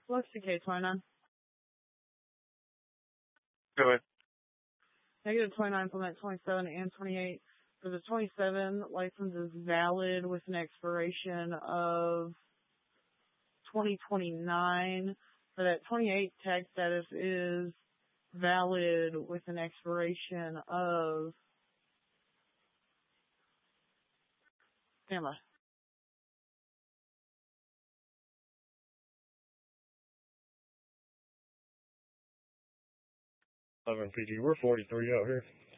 What's the K29? Go ahead. Negative 29 implement 27 and 28. For the 27, license is valid with an expiration of 2029. For that 28, tag status is valid with an expiration of Emma. PG, we're 43 out here.